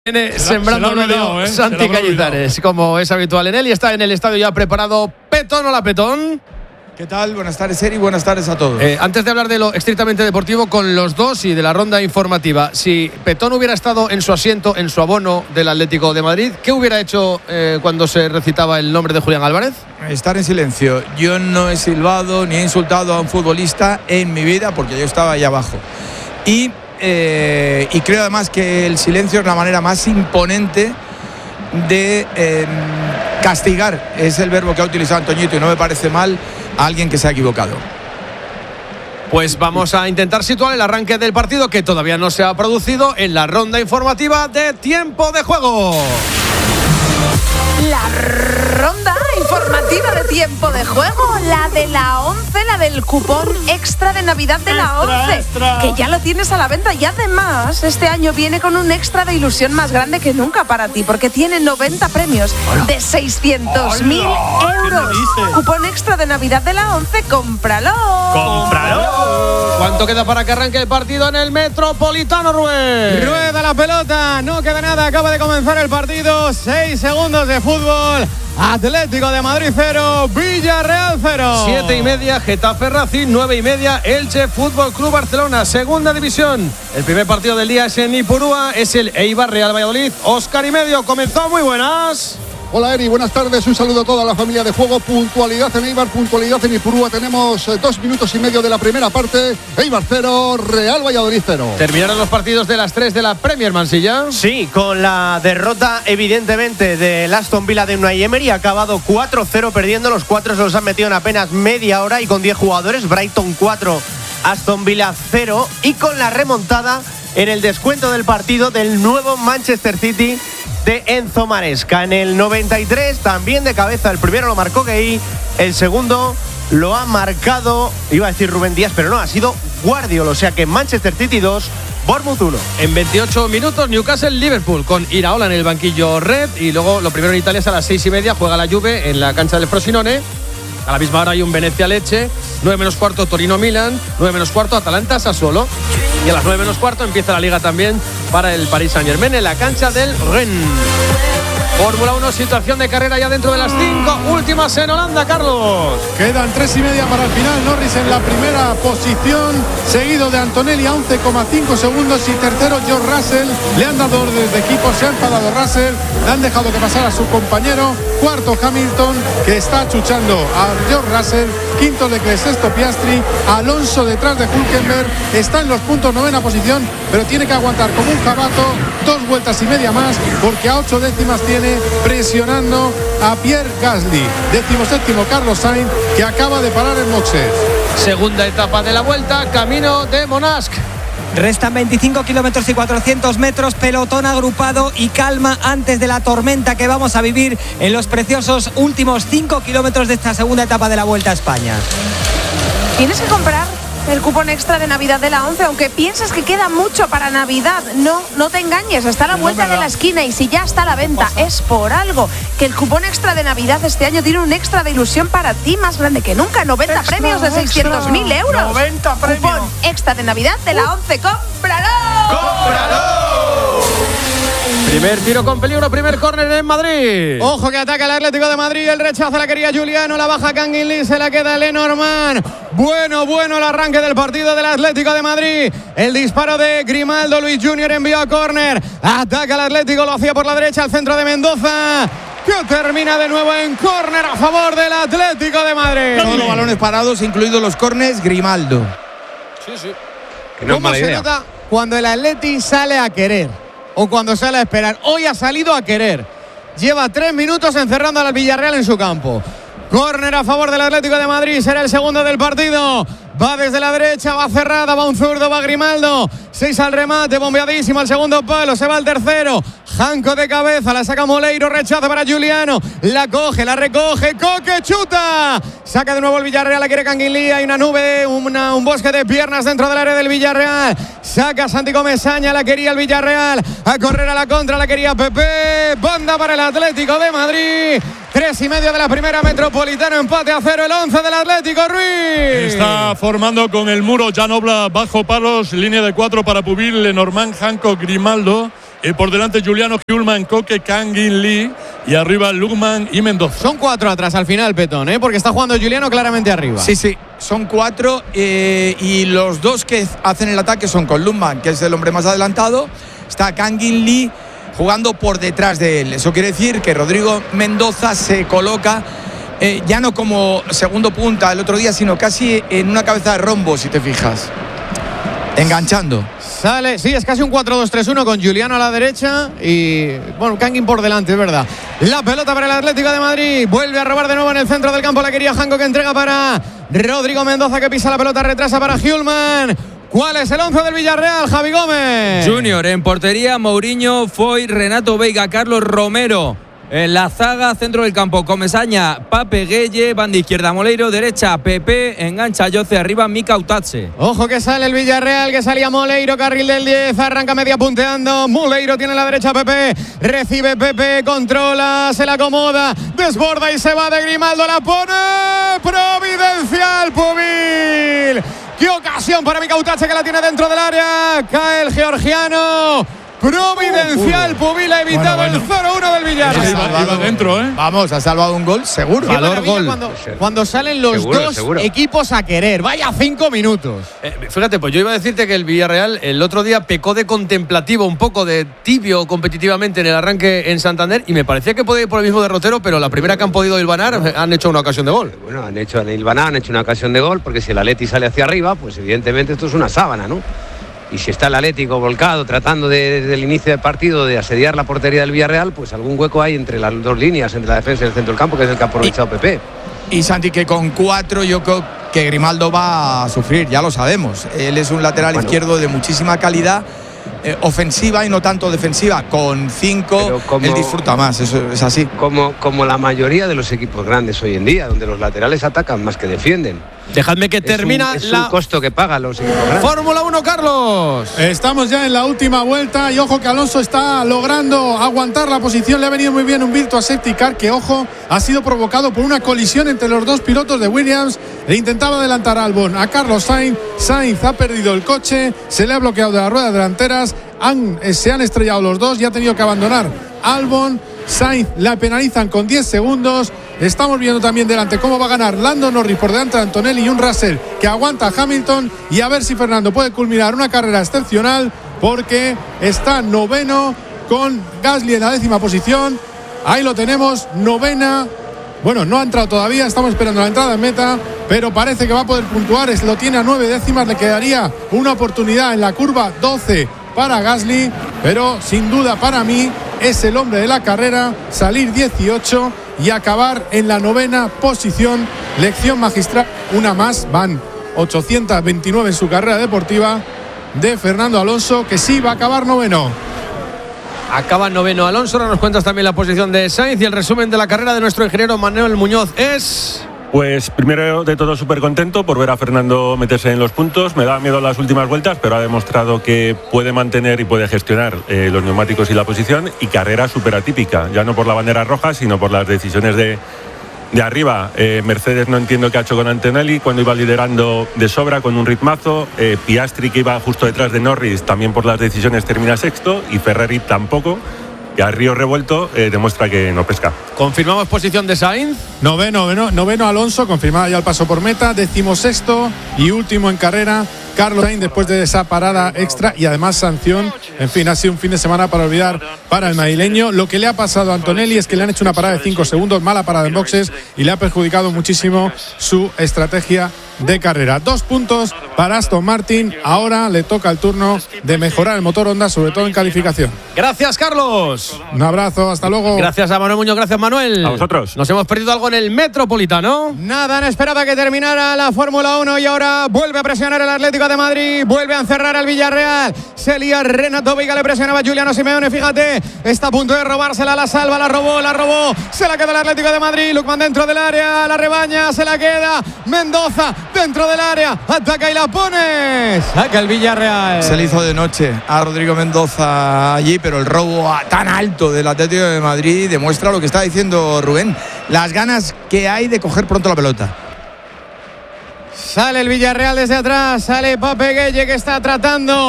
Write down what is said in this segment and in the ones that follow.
Viene sembrando medio Santi Cañizares, como es habitual en él, y está en el estadio ya preparado Petón. Hola, Petón. ¿Qué tal? Buenas tardes, Eri. Buenas tardes a todos. Antes de hablar de lo estrictamente deportivo con los dos y de la ronda informativa, si Petón hubiera estado en su asiento, en su abono del Atlético de Madrid, ¿qué hubiera hecho cuando se recitaba el nombre de Julián Álvarez? Estar en silencio. Yo no he silbado ni he insultado a un futbolista en mi vida porque yo estaba ahí abajo. Y creo además que el silencio es la manera más imponente de castigar. Es el verbo que ha utilizado Antoñito y no me parece mal a alguien que se ha equivocado. Pues vamos a intentar situar el arranque del partido, que todavía no se ha producido, en la ronda informativa de tiempo de juego. La ronda informativa de tiempo de juego, la de la 11, la del cupón extra de Navidad de la 11, que ya lo tienes a la venta, y además este año viene con un extra de ilusión más grande que nunca para ti, porque tiene 90 premios de 600.000 euros. Cupón extra de Navidad de la 11, cómpralo. ¡Cómpralo! ¿Cuánto queda para que arranque el partido en el Metropolitano, Rubén? Rueda la pelota, no queda nada, acaba de comenzar el partido, 6 segundos de fútbol. Atlético de Madrid 0, Villarreal 0. 7:30, Getafe Racing. 9:30, Elche Fútbol Club Barcelona, segunda división. El primer partido del día es en Ipurúa, es el Eibar Real Valladolid. Óscar y medio, comenzó. Muy buenas. Hola, Eri, buenas tardes, un saludo a toda la familia de juego. Puntualidad en Eibar, puntualidad en Ipurúa. Tenemos 2 minutos y medio de la primera parte. Eibar 0, Real Valladolid 0. Terminaron los partidos de las 3 de la Premier, Mansilla. Sí, con la derrota evidentemente del Aston Villa de Unai Emery. Ha acabado 4-0 perdiendo, los 4 se los han metido en apenas media hora y con 10 jugadores. Brighton 4, Aston Villa 0, y con la remontada en el descuento del partido del nuevo Manchester City de Enzo Maresca. En el 93, también de cabeza, el primero lo marcó Gueye, el segundo lo ha marcado, iba a decir Rubén Díaz, pero no, ha sido Guardiola. O sea que Manchester City 2, Bournemouth 1. En 28 minutos, Newcastle-Liverpool, con Iraola en el banquillo red. Y luego lo primero en Italia es a las 6:30, juega la Juve en la cancha del Frosinone. A la misma hora hay un Venecia-Lecce, 9:15 Torino-Milan, 9:15 Atalanta-Sassuolo. Y a las 9:15 empieza la Liga también para el Paris Saint-Germain en la cancha del Rennes. Fórmula 1, situación de carrera ya dentro de las 5 últimas en Holanda, Carlos. Quedan 3:30 para el final. Norris en la primera posición, seguido de Antonelli a 11,5 segundos, y tercero George Russell. Le han dado órdenes de equipo, se ha enfadado Russell, le han dejado que pasara a su compañero. Cuarto Hamilton, que está achuchando a George Russell. Quinto Leclerc, sexto Piastri. Alonso detrás de Hülkenberg, está en los puntos, 9ª posición, pero tiene que aguantar como un jabato 2 vueltas y media más, porque a 8 décimas tiene, presionando a Pierre Gasly. 17º Carlos Sainz, que acaba de parar en boxes. Segunda etapa de la vuelta, camino de Monasc. Restan 25 kilómetros y 400 metros, pelotón agrupado y calma antes de la tormenta que vamos a vivir en los preciosos últimos 5 kilómetros de esta segunda etapa de la Vuelta a España. Tienes que comprar el cupón extra de Navidad de la 11, aunque pienses que queda mucho para Navidad. No te engañes, está a la vuelta de la esquina, y si ya está a la venta es por algo. Que el cupón extra de Navidad este año tiene un extra de ilusión para ti más grande que nunca. 90 extra, premios de 600.000 euros. 90 premios. Cupón extra de Navidad de la 11. ¡Cómpralo! ¡Cómpralo! Primer tiro con peligro, primer córner en Madrid. Ojo que ataca el Atlético de Madrid, el rechazo la quería Juliano, la baja Kangin Lee, se la queda Lenormand. Bueno el arranque del partido del Atlético de Madrid. El disparo de Grimaldo, Luis Junior envió a córner. Ataca el Atlético, lo hacía por la derecha, al centro de Mendoza, que termina de nuevo en córner a favor del Atlético de Madrid. Todos los balones parados, incluidos los córners, Grimaldo. Sí. ¿Cómo se nota cuando el Atleti sale a querer o cuando sale a esperar? Hoy ha salido a querer. Lleva 3 minutos encerrando al Villarreal en su campo. Córner a favor del Atlético de Madrid, será el segundo del partido. Va desde la derecha, va cerrada, va un zurdo, va Grimaldo. 6 al remate, bombeadísimo al segundo palo, se va al tercero. Janco de cabeza, la saca Moleiro, rechaza para Juliano. La coge, la recoge, Coque, chuta. Saca de nuevo el Villarreal, la quiere Canguilí. Hay una nube, un bosque de piernas dentro del área del Villarreal. Saca Santi Comesaña, la quería el Villarreal. A correr a la contra, la quería Pepe. Banda para el Atlético de Madrid. 3:30 de la primera, Metropolitano, empate a 0 el 11 del Atlético. Ruiz está formando con el muro Jan Oblak bajo palos, línea de 4 para Pubil, Lenormand, Janco, Grimaldo. Por delante Juliano Kuhlman, Koke, Kangin Lee y arriba Lukman y Mendoza. Son 4 atrás al final, Petón, porque está jugando Juliano claramente arriba. Sí, son 4 y los 2 que hacen el ataque son con Lukman, que es el hombre más adelantado. Está Kangin Lee jugando por detrás de él. Eso quiere decir que Rodrigo Mendoza se coloca ya no como segundo punta el otro día, sino casi en una cabeza de rombo, si te fijas. Enganchando. Sale, sí, es casi un 4-2-3-1 con Juliano a la derecha y, bueno, Kangin por delante, es verdad. La pelota para el Atlético de Madrid. Vuelve a robar de nuevo en el centro del campo. La quería Janko, que entrega para Rodrigo Mendoza, que pisa la pelota, retrasa para Kuhlman. ¿Cuál es el 11 del Villarreal, Javi Gómez? Junior en portería, Mourinho, Foy, Renato Veiga, Carlos Romero. En la zaga, centro del campo, Comesaña, Pape Gueye, banda izquierda Moleiro, derecha Pepe, engancha Yoce, arriba Mika Utache. Ojo que sale el Villarreal, que salía Moleiro, carril del 10, arranca media punteando, Moleiro tiene la derecha Pepe, recibe Pepe, controla, se la acomoda, desborda y se va de Grimaldo, la pone providencial Pubil. ¡Qué ocasión para Mika Utache, que la tiene dentro del área! Cae el georgiano. Providencial, Pubil ha evitado el 0-1 del Villarreal. Iba dentro, Vamos, ha salvado un gol, seguro. Valor gol. Cuando salen los dos equipos a querer. Vaya 5 minutos. Fíjate, pues yo iba a decirte que el Villarreal el otro día pecó de contemplativo, un poco de tibio competitivamente en el arranque en Santander, y me parecía que podía ir por el mismo derrotero, pero la primera que han podido hilvanar han hecho una ocasión de gol. Bueno, han hecho una ocasión de gol, porque si el Atleti sale hacia arriba, pues evidentemente esto es una sábana, ¿no? Y si está el Atlético volcado tratando desde el inicio del partido de asediar la portería del Villarreal, pues algún hueco hay entre las dos líneas, entre la defensa y el centro del campo, que es el que ha aprovechado Pepe. Y Santi, que con 4 yo creo que Grimaldo va a sufrir, ya lo sabemos. Él es un lateral izquierdo de muchísima calidad, ofensiva y no tanto defensiva. Con 5 él disfruta más, eso es así. Como la mayoría de los equipos grandes hoy en día, donde los laterales atacan más que defienden. Dejadme que termina es un costo que pagan los equipos grandes. Fórmula 1, Carlos. Estamos ya en la última vuelta y ojo que Alonso está logrando aguantar la posición. Le ha venido muy bien un Virtua Safety Car que, ojo, ha sido provocado por una colisión entre los dos pilotos de Williams. Le intentaba adelantar a Albon a Carlos Sainz. Sainz ha perdido el coche, se le ha bloqueado de las ruedas delanteras. Se han estrellado los dos y ha tenido que abandonar Albon. Sainz la penalizan con 10 segundos. Estamos viendo también delante cómo va a ganar Lando Norris por delante de Antonelli y un Russell que aguanta a Hamilton, y a ver si Fernando puede culminar una carrera excepcional, porque está noveno con Gasly en la 10ª posición. Ahí lo tenemos, novena. Bueno, no ha entrado todavía, estamos esperando la entrada en meta, pero parece que va a poder puntuar. Lo tiene a 9 décimas, le quedaría una oportunidad en la curva 12 para Gasly, pero sin duda para mí es el hombre de la carrera, salir 18 y acabar en la 9ª posición. Lección magistral, una más, van 829 en su carrera deportiva de Fernando Alonso, que sí va a acabar noveno. Acaba noveno Alonso. Ahora nos cuentas también la posición de Sainz y el resumen de la carrera de nuestro ingeniero Manuel Muñoz es... Pues primero de todo súper contento por ver a Fernando meterse en los puntos. Me daba miedo las últimas vueltas, pero ha demostrado que puede mantener y puede gestionar los neumáticos y la posición, y carrera súper atípica, ya no por la bandera roja, sino por las decisiones de arriba. Mercedes no entiendo qué ha hecho con Antonelli cuando iba liderando de sobra con un ritmazo. Piastri, que iba justo detrás de Norris, también por las decisiones termina sexto, y Ferrari tampoco. Que a río revuelto demuestra que no pesca. Confirmamos posición de Sainz. Noveno Alonso, confirmada ya el paso por meta. 16º y último en carrera Carlos Sainz, después de esa parada extra y además sanción. En fin, ha sido un fin de semana para olvidar para el madrileño. Lo que le ha pasado a Antonelli es que le han hecho una parada de 5 segundos, mala parada en boxes, y le ha perjudicado muchísimo su estrategia de carrera. 2 puntos para Aston Martin. Ahora le toca el turno de mejorar el motor Honda, sobre todo en calificación. Gracias, Carlos. Un abrazo, hasta luego. Gracias a Manuel Muñoz, gracias, Manuel. A vosotros. Nos hemos perdido algo en el Metropolitano. Nada, han esperado a que terminara la Fórmula 1 y ahora vuelve a presionar el Atlético de Madrid, vuelve a encerrar al Villarreal. Se lía Renato Veiga, le presionaba a Giuliano Simeone, fíjate, está a punto de robársela, la salva, la robó, se la queda el Atlético de Madrid. Lukman dentro del área, la rebaña, se la queda Mendoza dentro del área, ataca y la pone, saca el Villarreal. Se le hizo de noche a Rodrigo Mendoza allí, pero el robo tan alto del Atlético de Madrid demuestra lo que está diciendo Rubén, las ganas que hay de coger pronto la pelota. Sale el Villarreal desde atrás, sale Pape Gueye, que está tratando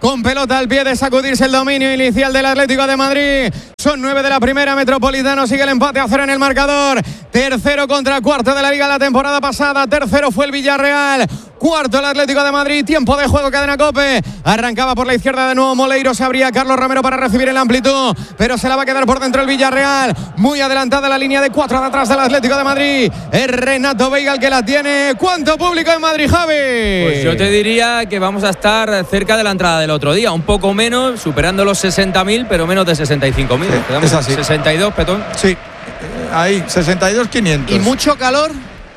con pelota al pie de sacudirse el dominio inicial del Atlético de Madrid. Son 9 de la primera. Metropolitano sigue el empate a 0 en el marcador. Tercero contra cuarto de la Liga la temporada pasada. Tercero fue el Villarreal. Cuarto el Atlético de Madrid. Tiempo de juego, Cadena COPE. Arrancaba por la izquierda de nuevo Moleiro. Se abría Carlos Romero para recibir el amplitud, pero se la va a quedar por dentro el Villarreal. Muy adelantada la línea de 4 de atrás del Atlético de Madrid. Es Renato Veiga el que la tiene. ¿Cuánto público en Madrid, Javi? Pues yo te diría que vamos a estar cerca de la entrada del otro día. Un poco menos, superando los 60.000, pero menos de 65.000. Sí, es así. 62, Petón. Sí, ahí, 62.500. ¿Y mucho calor?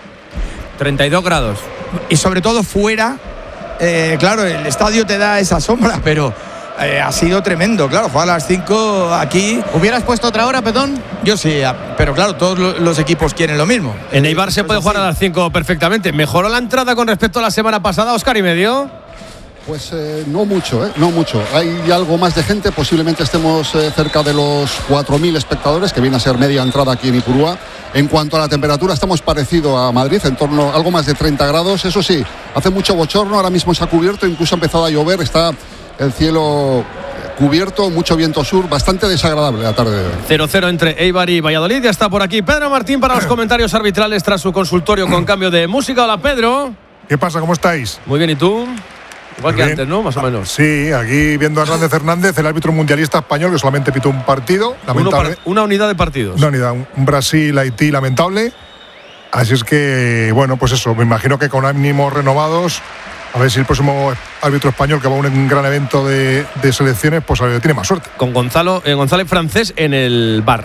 32 grados. Y sobre todo fuera, claro, el estadio te da esa sombra, pero ha sido tremendo, claro, jugar a las 5 aquí. ¿Hubieras puesto otra hora, Petón? Yo sí, pero claro, todos los equipos quieren lo mismo. En Eibar se puede jugar a las 5 perfectamente. ¿Mejoró la entrada con respecto a la semana pasada, Óscar y medio? Pues no mucho, no mucho. Hay algo más de gente, posiblemente estemos cerca de los 4.000 espectadores, que viene a ser media entrada aquí en Ipurúa. En cuanto a la temperatura, estamos parecido a Madrid, en torno a algo más de 30 grados. Eso sí, hace mucho bochorno, ahora mismo se ha cubierto, incluso ha empezado a llover, está el cielo cubierto, mucho viento sur, bastante desagradable la tarde de hoy. 0-0 entre Eibar y Valladolid. Ya está por aquí Pedro Martín para los comentarios arbitrales tras su consultorio con cambio de música. Hola, Pedro. ¿Qué pasa? ¿Cómo estáis? Muy bien, ¿y tú? Igual que antes, ¿no? Más o menos. Sí, aquí viendo a Hernández Hernández, el árbitro mundialista español, que solamente pitó un partido. Una unidad de partidos. Una unidad, un Brasil-Haití lamentable. Así es que, bueno, pues eso, me imagino que con ánimos renovados, a ver si el próximo árbitro español, que va a un gran evento de selecciones, pues tiene más suerte. Con González Francés en el bar.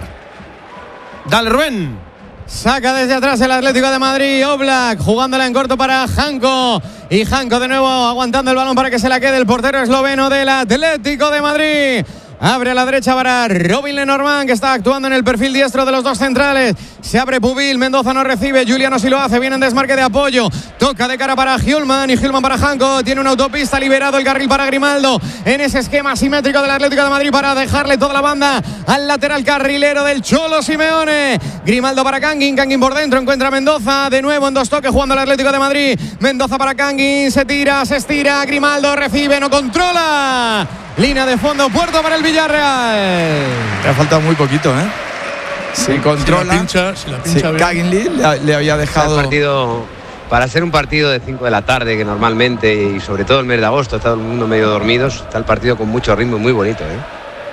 Dale, Rubén. Saca desde atrás el Atlético de Madrid. Oblak jugándola en corto para Janko. Y Janko de nuevo aguantando el balón para que se la quede el portero esloveno del Atlético de Madrid. Abre a la derecha para Robin Lenormand, que está actuando en el perfil diestro de los dos centrales. Se abre Pubil, Mendoza no recibe, Juliano sí lo hace, viene en desmarque de apoyo. Toca de cara para Hjulman y Hjulman para Janko. Tiene una autopista, liberado el carril para Grimaldo. En ese esquema simétrico del Atlético de Madrid para dejarle toda la banda al lateral carrilero del Cholo Simeone. Grimaldo para Kangin, Kangin por dentro, encuentra a Mendoza. De nuevo en dos toques jugando el Atlético de Madrid. Mendoza para Kangin, se tira, se estira. Grimaldo recibe, no controla. Línea de fondo, puerto para el Villarreal. Le ha faltado muy poquito, ¿eh? Se controla. Si la pincha bien. Kaginli le había dejado. Para ser un partido de 5 de la tarde, que normalmente, y sobre todo el mes de agosto, está todo el mundo medio dormidos, está el partido con mucho ritmo y muy bonito, ¿eh?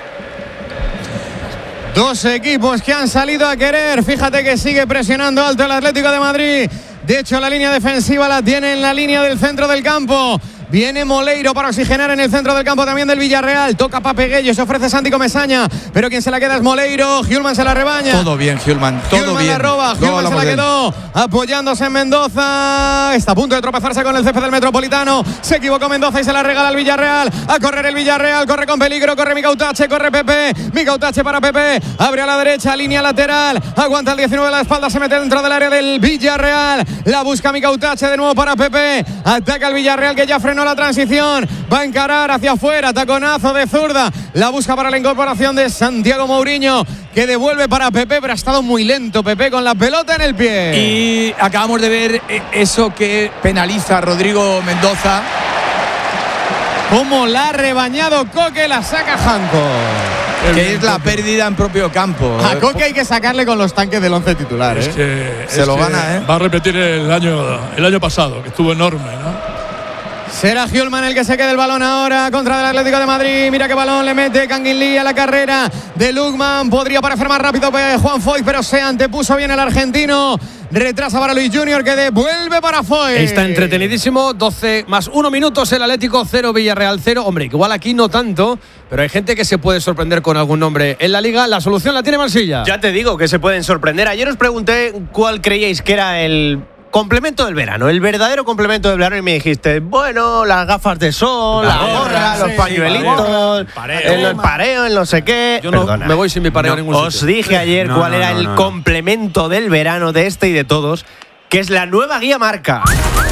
Dos equipos que han salido a querer. Fíjate que sigue presionando alto el Atlético de Madrid. De hecho, la línea defensiva la tiene en la línea del centro del campo. Viene Moleiro para oxigenar en el centro del campo también del Villarreal. Toca Pape Gueye, se ofrece Santi Comesaña, pero quien se la queda es Moleiro. Hjulman se la rebaña. Todo bien, Hjulman. Todo bien. La roba. Hjulman se la quedó apoyándose en Mendoza. Está a punto de tropezarse con el césped del Metropolitano. Se equivocó Mendoza y se la regala al Villarreal. A correr el Villarreal. Corre con peligro. Corre Micautache. Corre Pepe. Micautache para Pepe. Abre a la derecha. Línea lateral. Aguanta el 19 de la espalda. Se mete dentro del área del Villarreal. La busca Micautache de nuevo para Pepe. Ataca al Villarreal, que ya frenó la transición, va a encarar hacia afuera, taconazo de zurda, la busca para la incorporación de Santiago Mourinho, que devuelve para Pepe, pero ha estado muy lento Pepe con la pelota en el pie. Y acabamos de ver eso que penaliza a Rodrigo Mendoza. Como la ha rebañado Coque, la saca Janko. Que es la pérdida en propio campo. A Coque hay que sacarle con los tanques del 11 titular. Se lo gana, ¿eh? Va a repetir el año pasado, que estuvo enorme, ¿no? Será Hjulman el que se quede el balón ahora contra el Atlético de Madrid. Mira qué balón le mete Kangin Lee a la carrera de Lukman. Podría parecer más rápido Juan Foyt, pero se antepuso bien el argentino. Retrasa para Luis Junior, que devuelve para Foyt. Está entretenidísimo. 12 más 1 minutos el Atlético 0, Villarreal 0. Hombre, igual aquí no tanto, pero hay gente que se puede sorprender con algún nombre en la Liga. La solución la tiene Marsilla. Ya te digo que se pueden sorprender. Ayer os pregunté cuál creíais que era el complemento del verano, el verdadero complemento del verano, y me dijiste, bueno, las gafas de sol, la gorra, los pañuelitos, el pareo, el no sé qué. Yo no me voy sin mi pareo a ningún sitio. Os dije ayer cuál era el complemento del verano de este y de todos, que es la nueva guía marca.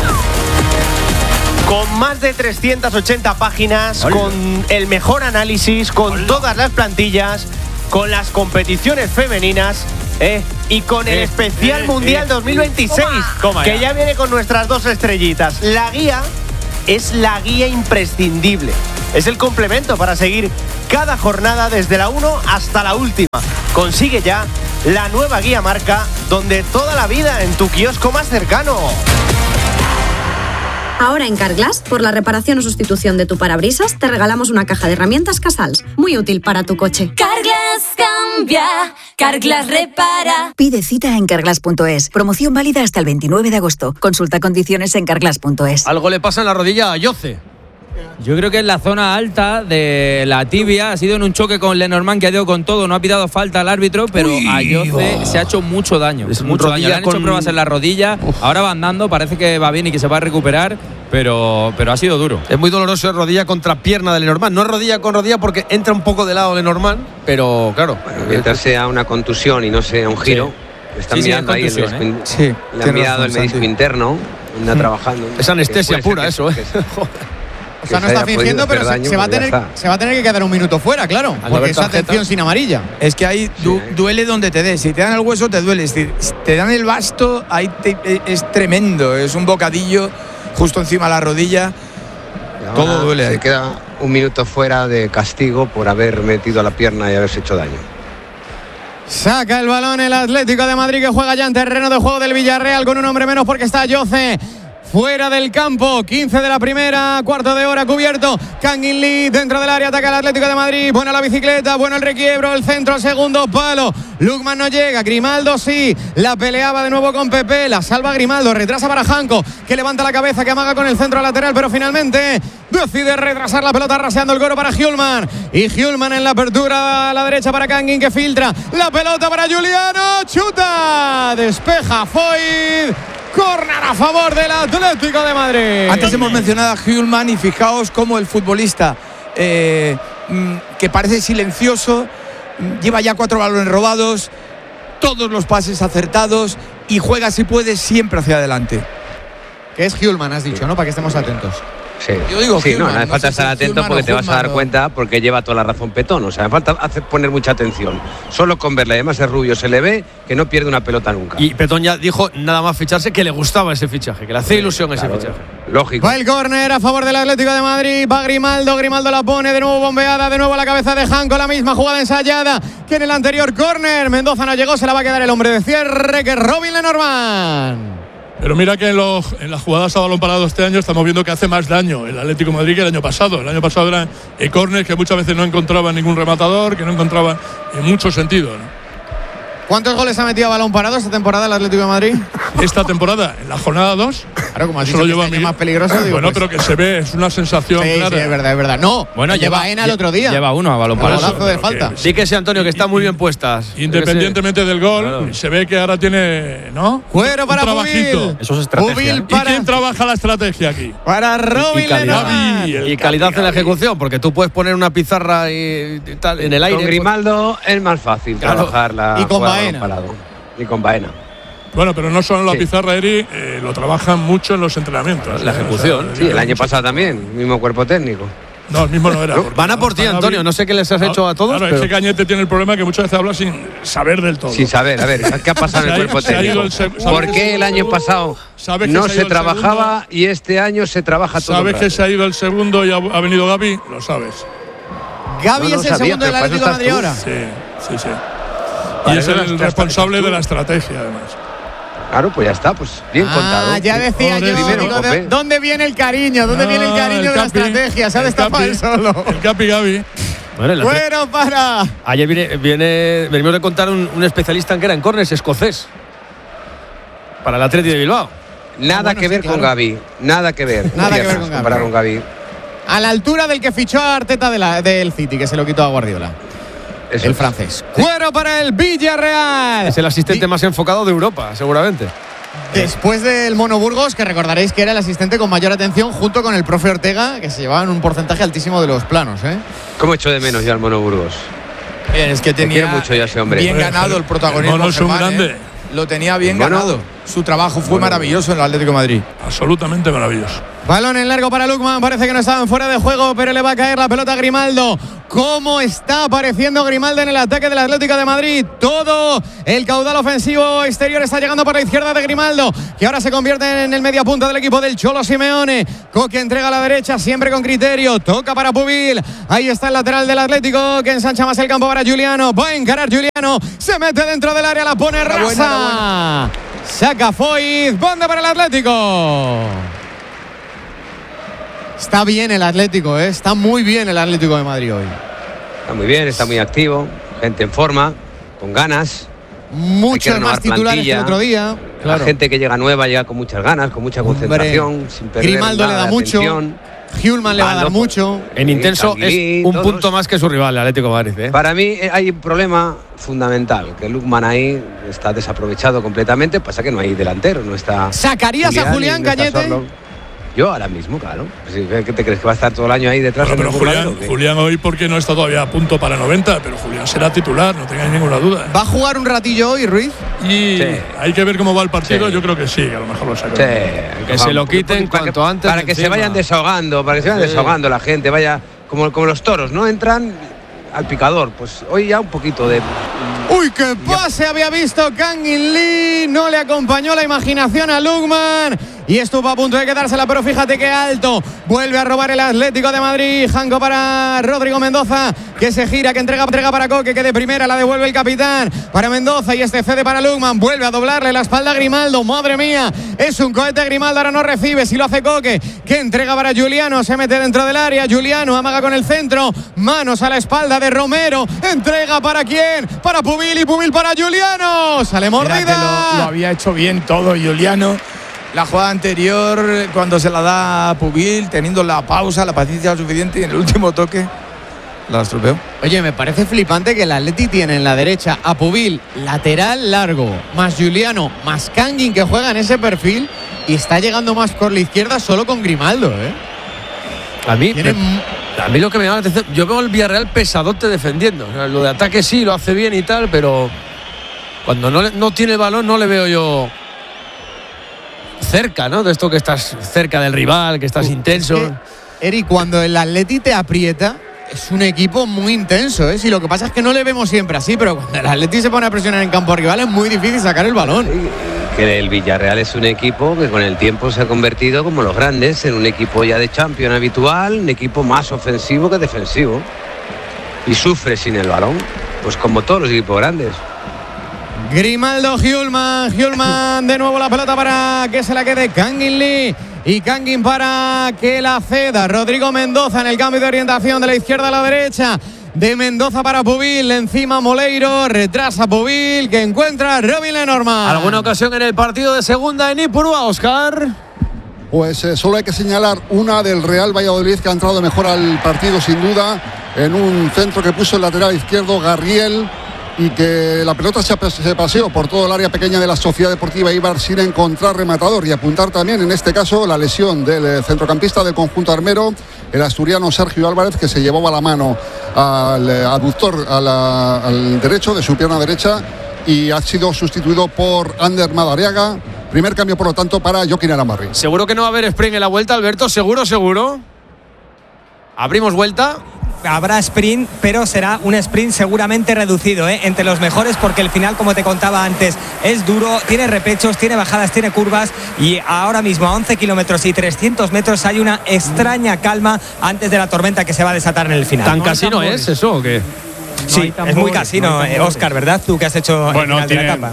Con más de 380 páginas, con el mejor análisis, con todas las plantillas, con las competiciones femeninas, y con el especial Mundial 2026, que ya viene con nuestras 2 estrellitas. La guía es la guía imprescindible Es el complemento para seguir cada jornada desde la 1 hasta la última. Consigue ya la nueva guía marca, donde toda la vida en tu kiosco más cercano. Ahora en Carglass, por la reparación o sustitución de tu parabrisas, te regalamos una caja de herramientas Casals, muy útil para tu coche. Carglass cambia, Carglass repara. Pide cita en carglass.es. Promoción válida hasta el 29 de agosto. Consulta condiciones en carglass.es. Algo le pasa en la rodilla a Yoce. Yo creo que en la zona alta de la tibia ha sido en un choque con Lenormand, que ha ido con todo, no ha pitado falta al árbitro, pero a Yoce se ha hecho mucho daño. Mucho daño. Le han hecho pruebas en la rodilla, ahora va andando, parece que va bien y que se va a recuperar, pero ha sido duro. Es muy doloroso rodilla contra pierna de Lenormand. No es rodilla con rodilla porque entra un poco de lado Lenormand, pero claro. Bueno, mientras sea una contusión y no sea un giro, están mirando ahí le han mirado el menisco interno, anda trabajando. Es anestesia pura eso, O sea, no está fingiendo, pero se va a tener que quedar un minuto fuera, claro. Porque esa atención sin amarilla. Es que ahí duele donde te des. Si te dan el hueso, te duele. Si te dan el basto, ahí es tremendo. Es un bocadillo justo encima de la rodilla. Todo duele. Se queda un minuto fuera de castigo por haber metido la pierna y haberse hecho daño. Saca el balón el Atlético de Madrid, que juega ya en terreno de juego del Villarreal con un hombre menos porque está Yoce fuera del campo. 15 de la primera, cuarto de hora cubierto. Kangin Lee dentro del área, ataca el Atlético de Madrid. Buena la bicicleta, bueno el requiebro, el centro, segundo palo. Lukman no llega, Grimaldo sí. La peleaba de nuevo con Pepe, la salva Grimaldo, retrasa para Janko, que levanta la cabeza, que amaga con el centro lateral, pero finalmente decide retrasar la pelota, raseando el coro para Hjulmand. Y Hjulmand en la apertura a la derecha para Kangin, que filtra la pelota para Juliano, chuta, despeja Foyt. Córner a favor del Atlético de Madrid. Antes hemos mencionado a Hjulmand y fijaos cómo el futbolista que parece silencioso lleva ya 4 balones robados, todos los pases acertados y juega si puede siempre hacia adelante. Que es Hjulmand, has dicho, ¿no? Para que estemos atentos. Sí, yo digo sí, Hjulmand, no hace falta estar atento porque te vas a dar cuenta, porque lleva toda la razón Petón. O sea, hace falta poner mucha atención. Solo con verle, además es rubio, se le ve que no pierde una pelota nunca. Y Petón ya dijo nada más ficharse que le gustaba ese fichaje, que le hacía ilusión ese fichaje. Lógico. Va el córner a favor del Atlético de Madrid, va Grimaldo la pone, de nuevo bombeada, de nuevo a la cabeza de Janko, la misma jugada ensayada que en el anterior córner. Mendoza no llegó, se la va a quedar el hombre de cierre, que es Robin Lenormand. Pero mira que en las jugadas a balón parado este año estamos viendo que hace más daño el Atlético de Madrid que el año pasado. El año pasado eran córneres que muchas veces no encontraba ningún rematador, que no encontraba en muchos sentidos, ¿no? ¿Cuántos goles ha metido a balón parado esta temporada el Atlético de Madrid? Esta temporada, en la jornada 2. Claro, como has dicho, que este más peligroso. Digo, bueno, pues, pero que se ve, es una sensación clara. Sí, es verdad. No, bueno, lleva Baena el otro día. Lleva uno a balón parado. Golazo de falta. Sí que sí, Antonio, que está muy bien puestas. Independientemente del gol, se ve que ahora tiene, ¿no? Cuero para Bubil. Eso es estrategia. ¿Y quién trabaja la estrategia aquí? Para Robin Lenormand. Y calidad en la ejecución, porque tú puedes poner una pizarra y tal en el aire. Con Grimaldo es más fácil trabajar la y con Baena. Y con Baena. Bueno, pero no solo en la pizarra, Eri, lo trabajan mucho en los entrenamientos. La ejecución. Sí, el año pasado también, mismo cuerpo técnico. No, el mismo no era. Van a por ti, Antonio. No sé qué les has hecho a todos. Claro, pero... ese Cañete tiene el problema que muchas veces habla sin saber del todo. Sin saber, a ver, ¿qué ha pasado en el cuerpo técnico? ¿Por qué el año pasado no se trabajaba y este año se trabaja todo? ¿Sabes que se ha ido el segundo y ha venido Gavi? Lo sabes. ¿Gavi es el segundo del Atlético de Madrid ahora? Sí. Y es el responsable de la estrategia, además. Claro, pues ya está, pues bien contado. Ya decía yo, ¿dónde viene el cariño? ¿Dónde viene el cariño de la estrategia? Se ha destapado él solo. El Capi Gavi. Bueno, para. Ayer venimos de contar un especialista en que era en córneres escocés. Para el Atleti de Bilbao. Nada que ver con Gavi. Nada que ver. Nada que ver con Gavi. A la altura del que fichó a Arteta del City, que se lo quitó a Guardiola. El francés. Cuero para el Villarreal. Es el asistente más enfocado de Europa, seguramente. Después del Mono Burgos, que recordaréis que era el asistente con mayor atención junto con el profe Ortega, que se llevaban un porcentaje altísimo de los planos, ¿eh? ¿Cómo echo de menos ya al Mono Burgos? Bien, es que tenía mucho ya ese hombre. Bien ganado el protagonismo. Mono es un grande. Lo tenía bien ganado. su trabajo fue maravilloso en el Atlético de Madrid. Absolutamente maravilloso. Balón en largo para Lookman, parece que no estaban fuera de juego, pero le va a caer la pelota a Grimaldo. ¿Cómo está apareciendo Grimaldo en el ataque del Atlético de Madrid? Todo el caudal ofensivo exterior está llegando por la izquierda de Grimaldo, que ahora se convierte en el media punta del equipo del Cholo Simeone. Coque entrega a la derecha, siempre con criterio, toca para Pubil. Ahí está el lateral del Atlético, que ensancha más el campo para Giuliano. Va a encarar Giuliano, se mete dentro del área, la pone rasa. Saca Foyt, banda para el Atlético. Está bien el Atlético, está muy bien el Atlético de Madrid hoy. Está muy bien, está muy activo, gente en forma, con ganas. Muchos más titulares que el otro día. Claro. La gente que llega nueva llega con muchas ganas, con mucha concentración, sin perder Grimaldo nada le da de mucho. atención. Hulman le va a dar mucho. En intenso es un punto más que su rival, el Atlético de Madrid. Para mí hay un problema fundamental, que Lookman ahí está desaprovechado completamente, pasa que no hay delantero, no está. ¿Sacarías a Julián Cañete? Yo ahora mismo, claro. ¿Qué te crees que va a estar todo el año ahí detrás? Pero Julián hoy porque no está todavía a punto para 90, pero Julián será titular, no tengáis ninguna duda. ¿Va a jugar un ratillo hoy, Ruiz? Y hay que ver cómo va el partido, yo creo que sí, que a lo mejor lo saca. Que se lo quiten cuanto antes. Para que se vayan desahogando, desahogando la gente, vaya como los toros, ¿no? Entran al picador, pues hoy ya un poquito de. ¡Uy, qué pase había visto Kang In Lee! No le acompañó la imaginación a Lookman. Y estuvo a punto de quedársela, pero fíjate qué alto. Vuelve a robar el Atlético de Madrid. Janco para Rodrigo Mendoza, que se gira, que entrega para Coque, que de primera la devuelve el capitán para Mendoza y cede para Lookman. Vuelve a doblarle la espalda a Grimaldo. Madre mía, es un cohete Grimaldo, ahora no recibe. Si lo hace Coque, que entrega para Giuliano, se mete dentro del área. Giuliano amaga con el centro. Manos a la espalda de Romero. Entrega para quién? Para Pubil y Pubil para Giuliano. Sale mordida. Lo había hecho bien todo Giuliano. La jugada anterior, cuando se la da a Pubil, teniendo la pausa, la paciencia suficiente, y en el último toque la estropeó. Oye, me parece flipante que el Atleti tiene en la derecha a Pubil, lateral largo, más Giuliano, más Kangin, que juega en ese perfil, y está llegando más por la izquierda solo con Grimaldo, A mí lo que me llama la atención, yo veo el Villarreal pesadote defendiendo. O sea, lo de ataque sí, lo hace bien y tal, pero cuando no tiene el balón no le veo yo cerca, ¿no? De esto que estás cerca del rival, que estás intenso. Es que, Eric, cuando el Atleti te aprieta, es un equipo muy intenso, Si lo que pasa es que no le vemos siempre así, pero cuando el Atleti se pone a presionar en campo rival es muy difícil sacar el balón. Que el Villarreal es un equipo que con el tiempo se ha convertido, como los grandes, en un equipo ya de Champions habitual, un equipo más ofensivo que defensivo. Y sufre sin el balón, pues como todos los equipos grandes. Grimaldo, Hulman, de nuevo la pelota para que se la quede Kangin Lee. Y Kangin para que la ceda Rodrigo Mendoza en el cambio de orientación de la izquierda a la derecha. De Mendoza para Pubil, encima Moleiro, retrasa Pubil, que encuentra a Robin Lenormand. ¿Alguna ocasión en el partido de segunda en Ipurúa, Óscar? Pues solo hay que señalar una del Real Valladolid, que ha entrado mejor al partido sin duda, en un centro que puso el lateral izquierdo Garriel, y que la pelota se paseó por todo el área pequeña de la Sociedad Deportiva Eibar sin encontrar rematador, y apuntar también en este caso la lesión del centrocampista del conjunto armero, el asturiano Sergio Álvarez, que se llevaba la mano al aductor, al derecho de su pierna derecha, y ha sido sustituido por Ander Madariaga. Primer cambio, por lo tanto, para Joaquín Arambarri. Seguro que no va a haber sprint en la vuelta, Alberto, seguro. Abrimos vuelta. Habrá sprint, pero será un sprint seguramente reducido, entre los mejores, porque el final, como te contaba antes, es duro, tiene repechos, tiene bajadas, tiene curvas, y ahora mismo a 11 kilómetros y 300 metros hay una extraña calma antes de la tormenta que se va a desatar en el final. ¿Tan casino es eso o qué? Sí, es muy casino, Óscar, ¿verdad? Tú que has hecho el final de la etapa.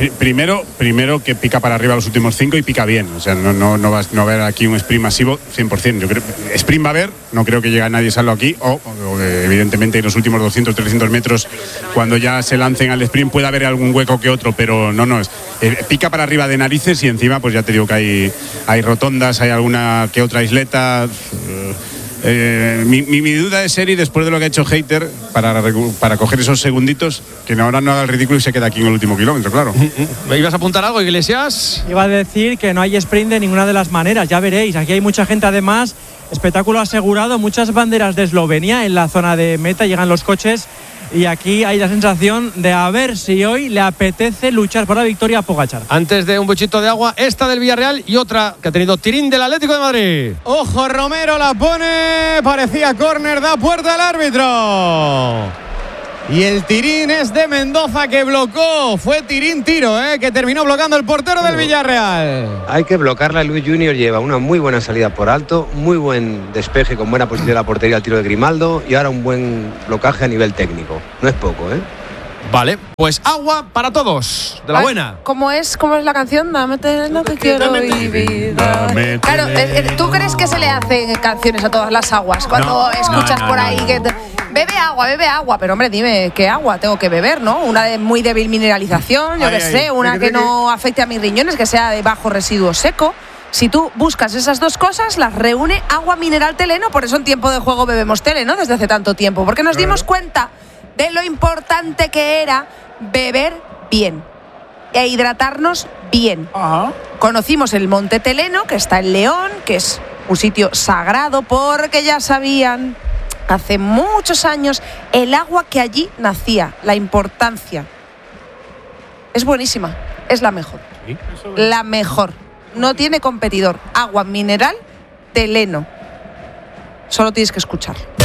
Primero que pica para arriba los últimos 5 y pica bien. O sea, no va a haber aquí un sprint masivo 100%. Yo creo sprint va a haber, no creo que llegue nadie salvo aquí, o evidentemente en los últimos 200, 300 metros, cuando ya se lancen al sprint, puede haber algún hueco que otro, pero no. Pica para arriba de narices, y encima pues ya te digo que hay rotondas, hay alguna que otra isleta. Mi duda es, Eri, después de lo que ha hecho Hater, para coger esos segunditos, que ahora no haga el ridículo y se queda aquí en el último kilómetro, claro. ¿Me ibas a apuntar algo, Iglesias? Iba a decir que no hay sprint de ninguna de las maneras, ya veréis. Aquí hay mucha gente, además, espectáculo asegurado, muchas banderas de Eslovenia en la zona de meta, llegan los coches y aquí hay la sensación de a ver si hoy le apetece luchar por la victoria a Pogačar. Antes de un buchito de agua, esta del Villarreal y otra que ha tenido tirín del Atlético de Madrid. Ojo, Romero la pone, parecía córner, da puerta al árbitro. Y el tirín es de Mendoza, que bloqueó. Fue tirín-tiro, que terminó bloqueando el portero del Villarreal. Hay que bloquearla. Luis Junior lleva una muy buena salida por alto, muy buen despeje con buena posición de la portería al tiro de Grimaldo y ahora un buen blocaje a nivel técnico. No es poco, Vale, pues agua para todos, de la buena. ¿Cómo es la canción? Dame lo que quiero vivir. Claro, ¿tú crees que se le hacen canciones a todas las aguas? Cuando escuchas por ahí que bebe agua, pero hombre, dime, ¿qué agua tengo que beber, no? Una de muy débil mineralización, yo qué sé, una que no afecte a mis riñones, que sea de bajo residuo seco. Si tú buscas esas dos cosas, las reúne Agua Mineral Teleno. Por eso en Tiempo de Juego bebemos Teleno desde hace tanto tiempo, porque nos dimos cuenta de lo importante que era beber bien e hidratarnos bien. Conocimos el Monte Teleno, que está en León, que es un sitio sagrado, porque ya sabían hace muchos años el agua que allí nacía, la importancia. Es buenísima, es la mejor. ¿Sí? La mejor. No tiene competidor. Agua Mineral Teleno. Solo tienes que escuchar.